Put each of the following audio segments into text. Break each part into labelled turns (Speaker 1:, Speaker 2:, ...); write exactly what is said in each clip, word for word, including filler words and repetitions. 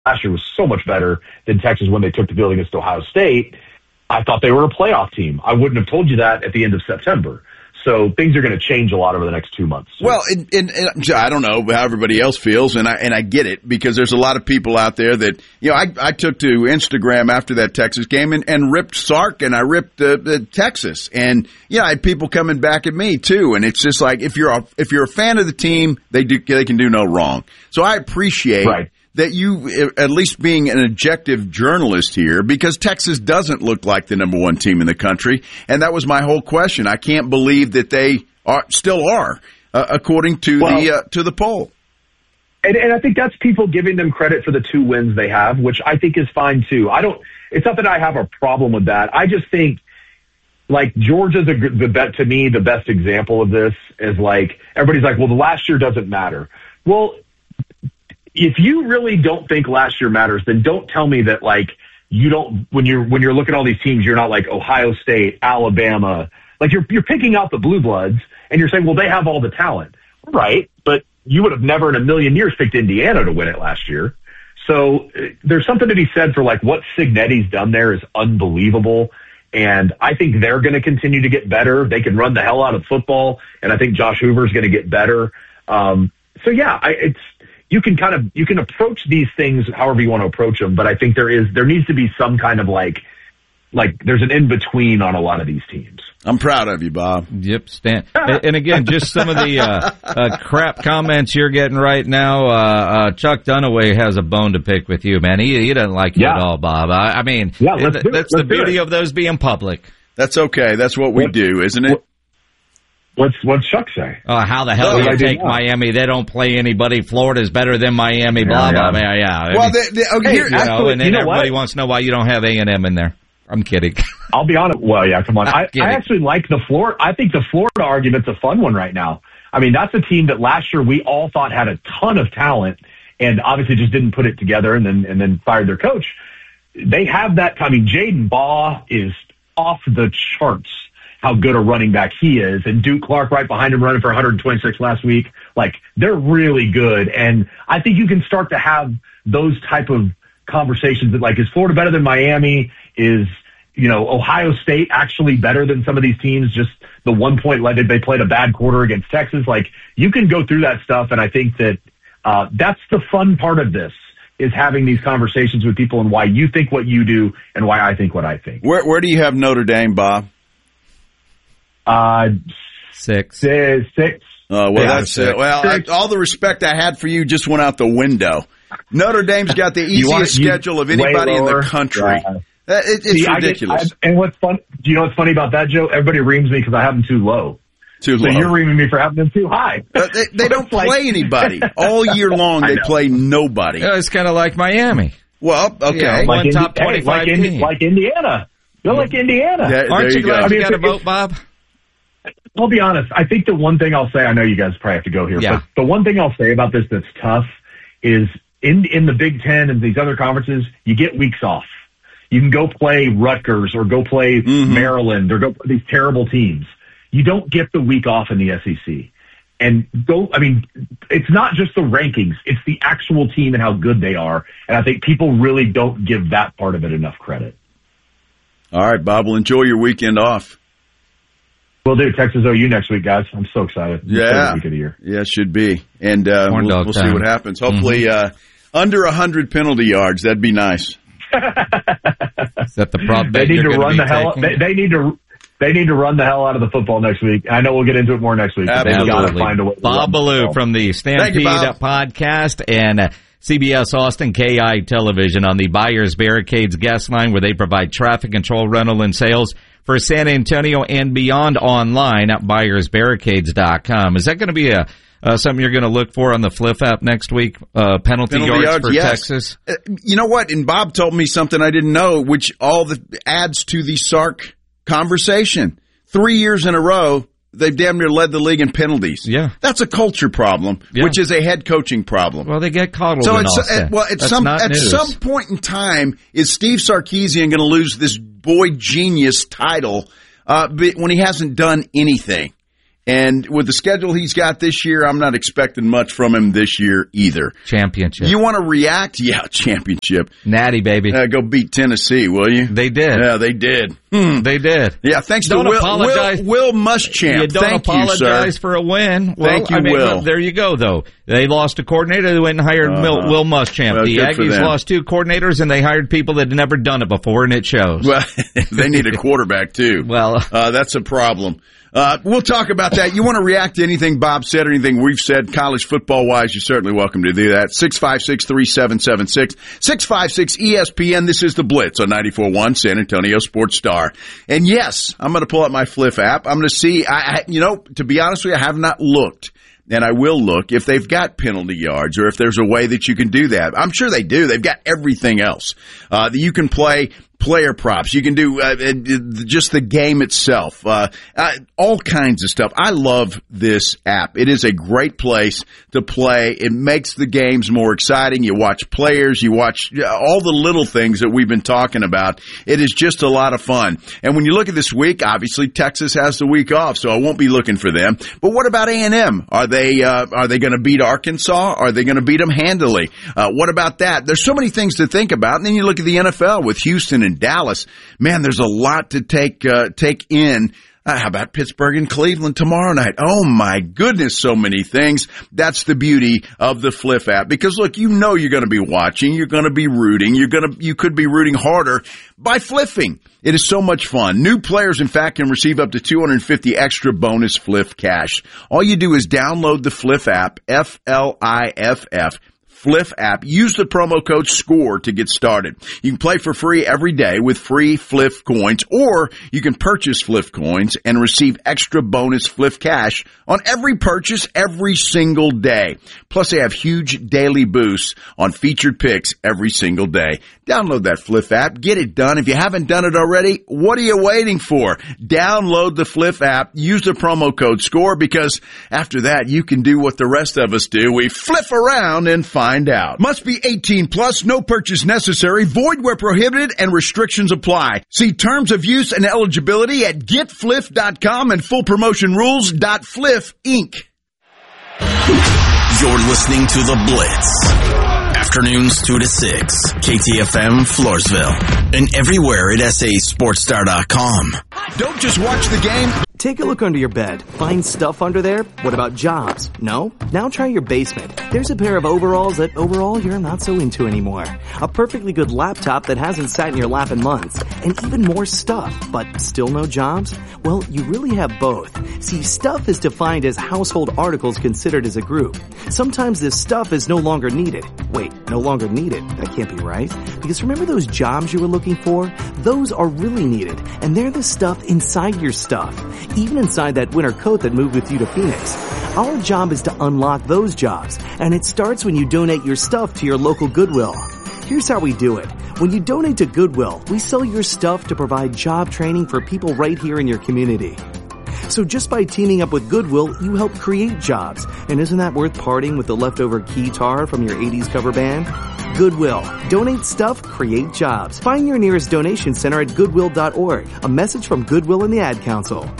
Speaker 1: last year was so much better than Texas when they took the field against Ohio State. I thought they were a playoff team. I wouldn't have told you that at the end of September. So things are going to change a lot over the next two months.
Speaker 2: Well, and, and, and I don't know how everybody else feels, and I and I get it, because there's a lot of people out there that, you know, I, I took to Instagram after that Texas game and, and ripped Sark, and I ripped uh, the Texas, and you know, I had people coming back at me too, and it's just like, if you're a, if you're a fan of the team, they do they can do no wrong. So I appreciate right. that you, at least being an objective journalist here, because Texas doesn't look like the number one team in the country, and that was my whole question. I can't believe that they are still are, uh, according to well, the uh, to the poll.
Speaker 1: And, and I think that's people giving them credit for the two wins they have, which I think is fine too. I don't. It's not that I have a problem with that. I just think, like, Georgia's a, the bet to me the best example of this is, like, everybody's like, well, the last year doesn't matter. Well, if you really don't think last year matters, then don't tell me that, like, you don't, when you're, when you're looking at all these teams, you're not like Ohio State, Alabama, like you're, you're picking out the blue bloods and you're saying, well, they have all the talent. Right. But you would have never in a million years picked Indiana to win it last year. So uh, there's something to be said for, like, what Cignetti's done there is unbelievable. And I think they're going to continue to get better. They can run the hell out of football. And I think Josh Hoover's going to get better. Um, so yeah, I, it's, You can kind of, you can approach these things however you want to approach them, but I think there is, there needs to be some kind of like, like there's an in-between on a lot of these teams.
Speaker 2: I'm proud of you, Bob.
Speaker 3: Yep, Stan. And again, just some of the uh, uh, crap comments you're getting right now. Uh, uh, Chuck Dunaway has a bone to pick with you, man. He, he doesn't like you yeah. at all, Bob. I, I mean,
Speaker 1: yeah, let's
Speaker 3: th-
Speaker 1: do it.
Speaker 3: that's
Speaker 1: let's
Speaker 3: the beauty
Speaker 1: it.
Speaker 3: of those being public.
Speaker 2: That's okay. That's what we
Speaker 1: what,
Speaker 2: do, isn't it?
Speaker 1: What, What's what's Chuck say?
Speaker 3: Uh, how the hell
Speaker 1: no,
Speaker 3: do you
Speaker 1: I
Speaker 3: take Miami? They don't play anybody. Florida's better than Miami. Blah
Speaker 1: yeah,
Speaker 3: blah blah. Yeah.
Speaker 2: Well,
Speaker 3: I mean,
Speaker 2: they, they, okay,
Speaker 3: hey,
Speaker 2: here,
Speaker 3: you know, and then
Speaker 1: you know
Speaker 3: everybody
Speaker 1: what?
Speaker 3: wants to know why you don't have A and M in there. I'm kidding.
Speaker 1: I'll be honest. Well, yeah, come on. I,
Speaker 3: kidding.
Speaker 1: I actually like the Florida. I think the Florida argument's a fun one right now. I mean, that's a team that last year we all thought had a ton of talent, and obviously just didn't put it together, and then and then fired their coach. They have that. I mean, Jaden Baugh is off the charts how good a running back he is, and Duke Clark right behind him running for one hundred twenty-six last week. Like, they're really good, and I think you can start to have those type of conversations that, like, is Florida better than Miami? Is, you know, Ohio State actually better than some of these teams? Just the one point led, they played a bad quarter against Texas. Like, you can go through that stuff, and I think that uh, that's the fun part of this, is having these conversations with people and why you think what you do and why I think what I think.
Speaker 2: Where, where do you have Notre Dame, Bob?
Speaker 1: Uh,
Speaker 3: six.
Speaker 1: Six. six.
Speaker 2: Uh, well,
Speaker 1: yeah,
Speaker 2: that's uh, well. I, all the respect I had for you just went out the window. Notre Dame's got the easiest
Speaker 1: want,
Speaker 2: schedule of anybody in the country.
Speaker 1: Yeah.
Speaker 2: Uh, it, it's
Speaker 1: See,
Speaker 2: ridiculous.
Speaker 1: I get, I, and what's fun? Do you know what's funny about that, Joe? Everybody reams me because I have them too low.
Speaker 2: Too
Speaker 1: so
Speaker 2: low.
Speaker 1: So you're reaming me for having them too high.
Speaker 2: Uh, they they don't play like, anybody all year long. They play nobody.
Speaker 3: Yeah, it's kind of like Miami.
Speaker 2: Well, okay,
Speaker 3: yeah,
Speaker 1: like
Speaker 3: one
Speaker 1: Indi-
Speaker 3: top twenty-five
Speaker 1: hey, like, Indi- like Indiana. They're like Indiana.
Speaker 2: There,
Speaker 3: Aren't
Speaker 2: there
Speaker 3: you,
Speaker 2: you
Speaker 3: glad
Speaker 2: go.
Speaker 3: you
Speaker 1: I mean,
Speaker 3: got a
Speaker 1: if,
Speaker 3: vote, Bob?
Speaker 1: I'll be honest. I think the one thing I'll say, I know you guys probably have to go here,
Speaker 3: Yeah.
Speaker 1: but the one thing I'll say about this that's tough is in in the Big Ten and these other conferences, you get weeks off. You can go play Rutgers or go play
Speaker 2: mm-hmm.
Speaker 1: Maryland or go play these terrible teams. You don't get the week off in the S E C. And go, I mean, it's not just the rankings, it's the actual team and how good they are. And I think people really don't give that part of it enough credit.
Speaker 2: All right, Bob, well, enjoy your weekend off.
Speaker 1: We'll do Texas O U next week, guys. I'm so excited.
Speaker 2: Yeah.
Speaker 1: Week of the year.
Speaker 2: Yeah, should be. And uh,
Speaker 3: Corn
Speaker 2: we'll,
Speaker 3: dog
Speaker 2: we'll see
Speaker 3: time.
Speaker 2: what happens. Hopefully
Speaker 3: Mm-hmm.
Speaker 2: uh, under one hundred penalty yards. That'd be nice.
Speaker 3: Is that the problem?
Speaker 1: They need to run the hell.
Speaker 3: taking?
Speaker 1: They, they need to. They need to run the hell out of the football next week. I know we'll get into it more next week. But they've got to find a way.
Speaker 3: Bob Ballou from the Stampede
Speaker 2: you, Bob.
Speaker 3: podcast and uh, C B S Austin K I Television on the Buyers Barricades guest line, where they provide traffic control, rental, and sales for San Antonio and beyond online at buyers barricades dot com. Is that going to be a uh, something you're going to look for on the Fliff app next week? Uh, penalty,
Speaker 2: Penalty
Speaker 3: yards,
Speaker 2: yards,
Speaker 3: for
Speaker 2: yes.
Speaker 3: Texas?
Speaker 2: Uh, you know what? And Bob told me something I didn't know, which all the adds to the Sark conversation. Three years in a row, they've damn near led the league in penalties.
Speaker 3: Yeah.
Speaker 2: That's a culture problem,
Speaker 3: Yeah.
Speaker 2: which is a head coaching problem.
Speaker 3: Well, they get coddled
Speaker 2: So
Speaker 3: in
Speaker 2: it's,
Speaker 3: Austin.
Speaker 2: uh, well, at
Speaker 3: That's
Speaker 2: some
Speaker 3: not
Speaker 2: at
Speaker 3: news.
Speaker 2: some point in time, is Steve Sarkisian going to lose this boy genius title uh, when he hasn't done anything? And with the schedule he's got this year, I'm not expecting much from him this year either.
Speaker 3: Championship.
Speaker 2: You want to react? Yeah, championship.
Speaker 3: Natty, baby.
Speaker 2: Uh, go beat Tennessee, will you?
Speaker 3: They did.
Speaker 2: Yeah, they did. Hmm.
Speaker 3: They did.
Speaker 2: Yeah, thanks
Speaker 3: don't
Speaker 2: to Will,
Speaker 3: apologize.
Speaker 2: Will, Will Muschamp.
Speaker 3: You don't
Speaker 2: Thank
Speaker 3: apologize
Speaker 2: you, sir.
Speaker 3: for a win. Well,
Speaker 2: Thank you,
Speaker 3: I mean,
Speaker 2: Will.
Speaker 3: well, there you go, though. They lost a coordinator. They went and hired
Speaker 2: uh,
Speaker 3: Will, Will Muschamp.
Speaker 2: well,
Speaker 3: the Aggies lost two coordinators, and they hired people that had never done it before, and it shows.
Speaker 2: Well, they need a quarterback, too.
Speaker 3: Well,
Speaker 2: uh, that's a problem. Uh, we'll talk about that. You want to react to anything Bob said or anything we've said college football-wise, you're certainly welcome to do that. six five six, three seven seven six, six five six E S P N. This is The Blitz on ninety-four point one San Antonio Sports Star. And, yes, I'm going to pull up my Fliff app. I'm going to see, I, I, you know, to be honest with you, I have not looked. And I will look if they've got penalty yards or if there's a way that you can do that. I'm sure they do. They've got everything else. Uh, that you can play player props. You can do uh, just the game itself. Uh, uh, all kinds of stuff. I love this app. It is a great place to play. It makes the games more exciting. You watch players. You watch all the little things that we've been talking about. It is just a lot of fun. And when you look at this week, obviously Texas has the week off, so I won't be looking for them. But what about A and M? Are they uh, are they going to beat Arkansas? Are they going to beat them handily? Uh, what about that? There's so many things to think about. And then you look at the N F L with Houston and Dallas. Man, there's a lot to take uh, take in. Uh, how about Pittsburgh and Cleveland tomorrow night? Oh, my goodness, so many things. That's the beauty of the Fliff app. Because, look, you know you're going to be watching. You're going to be rooting. You're going to, you could be rooting harder by fliffing. It is so much fun. New players, in fact, can receive up to two hundred fifty extra bonus Fliff cash. All you do is download the Fliff app, F L I F F. Fliff app. Use the promo code SCORE to get started. You can play for free every day with free Fliff coins, or you can purchase Fliff coins and receive extra bonus Fliff cash on every purchase every single day. Plus, they have huge daily boosts on featured picks every single day. Download that Fliff app. Get it done. If you haven't done it already, what are you waiting for? Download the Fliff app. Use the promo code SCORE, because after that, you can do what the rest of us do. We fliff around and find out. Must be eighteen plus, no purchase necessary, void where prohibited, and restrictions apply. See terms of use and eligibility at get fliff dot com and full promotion rules dot fliff inc.
Speaker 4: You're listening to The Blitz. Afternoons two to six. K T F M Floresville. And everywhere at S A Sports Star dot com.
Speaker 2: Don't just watch the game.
Speaker 5: Take a look under your bed. Find stuff under there? What about jobs? No? Now try your basement. There's a pair of overalls that overall you're not so into anymore. A perfectly good laptop that hasn't sat in your lap in months. And even more stuff, but still no jobs? Well, you really have both. See, stuff is defined as household articles considered as a group. Sometimes this stuff is no longer needed. Wait, no longer needed? That can't be right. Because remember those jobs you were looking for? Those are really needed. And they're the stuff inside your stuff. Even inside that winter coat that moved with you to Phoenix. Our job is to unlock those jobs, and it starts when you donate your stuff to your local Goodwill. Here's how we do it. When you donate to Goodwill, we sell your stuff to provide job training for people right here in your community. So just by teaming up with Goodwill, you help create jobs. And isn't that worth parting with the leftover guitar from your eighties cover band? Goodwill. Donate stuff, create jobs. Find your nearest donation center at goodwill dot org. A message from Goodwill and the Ad Council.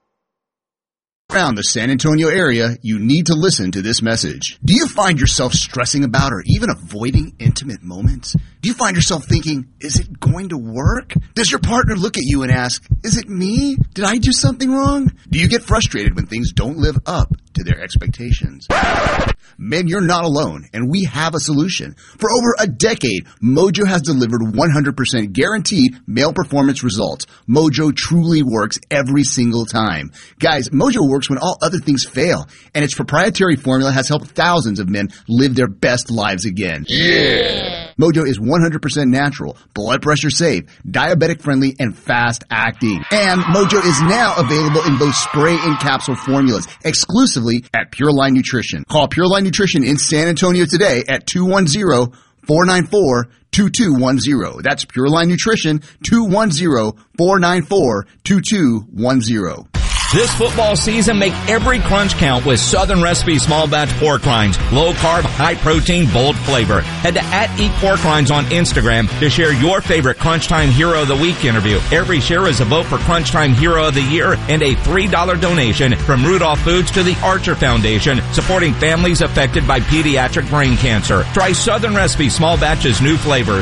Speaker 6: Around the San Antonio area, you need to listen to this message. Do you find yourself stressing about or even avoiding intimate moments? Do you find yourself thinking, is it going to work? Does your partner look at you and ask, is it me? Did I do something wrong? Do you get frustrated when things don't live up to their expectations? Men, you're not alone, and we have a solution. For over a decade, Mojo has delivered one hundred percent guaranteed male performance results. Mojo truly works every single time. Guys, Mojo works when all other things fail, and its proprietary formula has helped thousands of men live their best lives again. Yeah! Mojo is one hundred percent natural, blood pressure safe, diabetic friendly, and fast acting. And Mojo is now available in both spray and capsule formulas, exclusively at Pure Line Nutrition. Call Pure Line Nutrition in San Antonio today at two one zero, four nine four, two two one zero. That's Pure Line Nutrition, two one zero, four nine four, two two one zero.
Speaker 3: This football season, make every crunch count with Southern Recipe Small Batch Pork Rinds. Low carb, high protein, bold flavor. Head to at Eat Pork Rinds on Instagram to share your favorite Crunch Time Hero of the Week interview. Every share is a vote for Crunch Time Hero of the Year and a three dollar donation from Rudolph Foods to the Archer Foundation, supporting families affected by pediatric brain cancer. Try Southern Recipe Small Batch's new flavors.